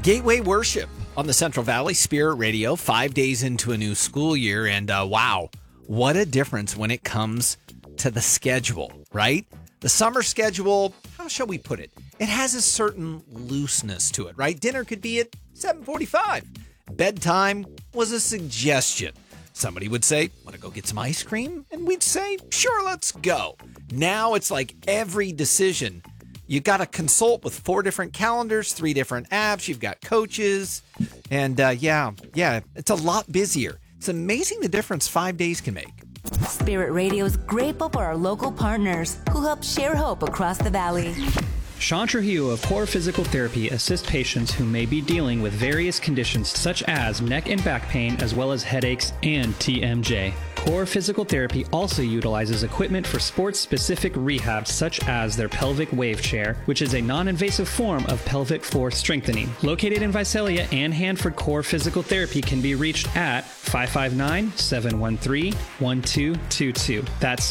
Gateway Worship on the Central Valley Spirit Radio, 5 days into a new school year. And wow, what a difference when it comes to the schedule, right? The summer schedule, how shall we put it? It has a certain looseness to it, right? Dinner could be at 7:45. Bedtime was a suggestion. Somebody would say, want to go get some ice cream? And we'd say, sure, let's go. Now it's like every decision, you got to consult with 4 different calendars, 3 different apps. You've got coaches. And yeah, it's a lot busier. It's amazing the difference 5 days can make. Spirit Radio is grateful for our local partners who help share hope across the valley. Sean Trujillo of Core Physical Therapy assists patients who may be dealing with various conditions such as neck and back pain, as well as headaches and TMJ. Core Physical Therapy also utilizes equipment for sports-specific rehab, such as their pelvic wave chair, which is a non-invasive form of pelvic floor strengthening. Located in Visalia and Hanford, Core Physical Therapy can be reached at 559-713-1222. That's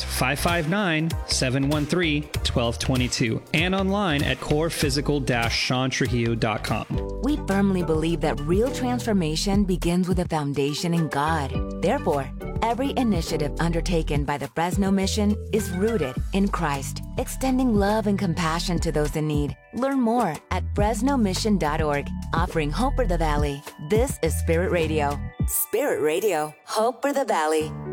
559-713-1222. And online at corephysical-seantrujillo.com. We firmly believe that real transformation begins with a foundation in God. Therefore, every initiative undertaken by the Fresno Mission is rooted in Christ, extending love and compassion to those in need. Learn more at fresnomission.org, offering hope for the valley. This is Spirit Radio. Spirit Radio, hope for the valley.